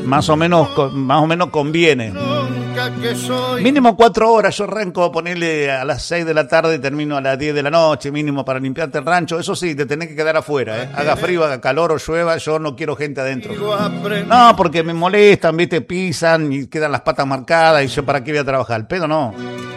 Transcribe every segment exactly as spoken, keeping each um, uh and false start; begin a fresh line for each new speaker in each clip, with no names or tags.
Más o menos, más o menos conviene. Mínimo cuatro horas. Yo arranco a ponerle a las seis de la tarde y termino a las diez de la noche, mínimo para limpiarte el rancho. Eso sí, te tenés que quedar afuera, ¿eh? Haga frío, haga calor o llueva, yo no quiero gente adentro. No, porque me molestan, viste, pisan y quedan las patas marcadas y yo para qué voy a trabajar. El pedo no.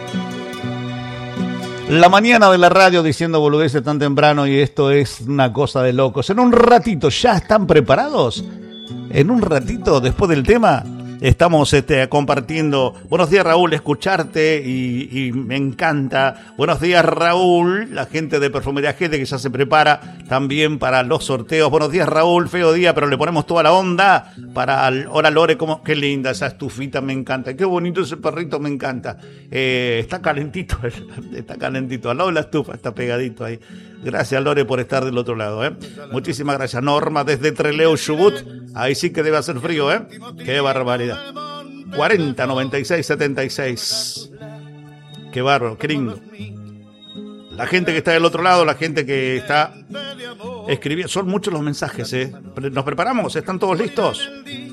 La mañana de la radio diciendo boludeces tan temprano y esto es una cosa de locos. En un ratito, ¿ya están preparados? En un ratito, después del tema, estamos este, compartiendo. Buenos días, Raúl, escucharte y, y me encanta. Buenos días, Raúl, la gente de Perfumería Gente que ya se prepara también para los sorteos. Buenos días, Raúl, feo día, pero le ponemos toda la onda para... Hola, Lore, ¿cómo? Qué linda esa estufita, me encanta. Qué bonito ese perrito, me encanta. Eh, está calentito, está calentito. Al lado de la estufa, está pegadito ahí. Gracias, Lore, por estar del otro lado, ¿eh? Muchísimas gracias. Norma, desde Trelew, Chubut. Ahí sí que debe hacer frío, ¿eh? Qué barbaridad. cuarenta, noventa y seis, setenta y seis. Qué bárbaro, qué lindo. La gente que está del otro lado, la gente que está escribiendo. Son muchos los mensajes, ¿eh? Nos preparamos, ¿están todos listos?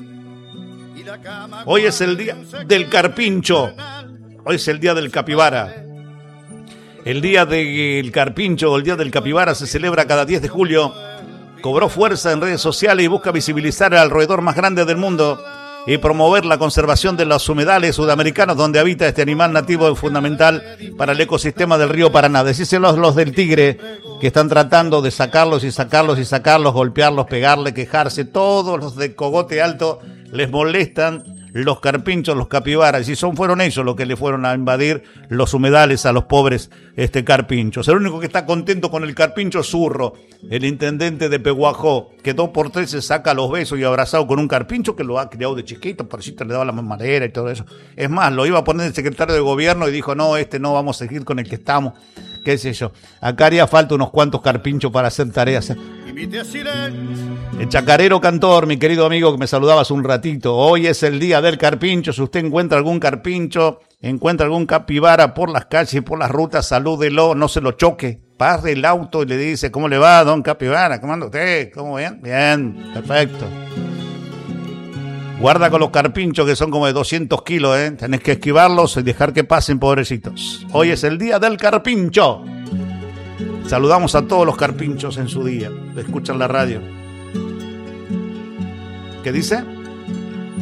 Hoy es el día del carpincho. Hoy es el día del capibara. El día del carpincho o el día del capibara se celebra cada diez de julio. Cobró fuerza en redes sociales y busca visibilizar al roedor más grande del mundo y promover la conservación de los humedales sudamericanos donde habita este animal nativo fundamental para el ecosistema del río Paraná. Decíselos los del tigre que están tratando de sacarlos y sacarlos y sacarlos, golpearlos, pegarle, quejarse. Todos los de cogote alto les molestan los carpinchos, los capibaras, y son fueron ellos los que le fueron a invadir los humedales a los pobres este carpinchos. El único que está contento con el carpincho es Zurro, el intendente de Peguajó, que dos por tres se saca los besos y abrazado con un carpincho que lo ha criado de chiquito, por eso le daba la mamadera y todo eso. Es más, lo iba a poner el secretario de gobierno y dijo, no, este no, vamos a seguir con el que estamos, qué sé yo. Acá haría falta unos cuantos carpinchos para hacer tareas. El chacarero cantor, mi querido amigo que me saludaba hace un ratito, hoy es el día del carpincho. Si usted encuentra algún carpincho, encuentra algún capibara por las calles, por las rutas, salúdelo, no se lo choque, pare el auto y le dice, ¿cómo le va, don capibara? ¿Cómo anda usted? ¿Cómo bien? Bien, perfecto. Guarda con los carpinchos que son como de doscientos kilos, ¿eh? Tenés que esquivarlos y dejar que pasen, pobrecitos. Hoy es el día del carpincho. Saludamos a todos los carpinchos en su día. Escuchan la radio. ¿Qué dice?